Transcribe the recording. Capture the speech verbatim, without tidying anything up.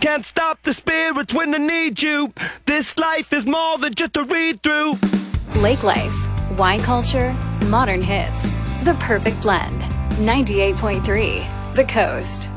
can't stop the spirits when I need you. This life is more than just a read-through. Lake Life, wine culture, modern hits. The perfect blend. ninety-eight point three, The Coast.